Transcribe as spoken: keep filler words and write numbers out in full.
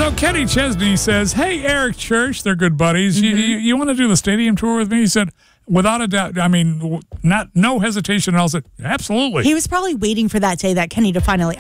So Kenny Chesney says, hey, Eric Church, they're good buddies. Mm-hmm. You, you, you want to do the stadium tour with me? He said, without a doubt. I mean, not no hesitation. And I said, absolutely. He was probably waiting for that day that Kenny to finally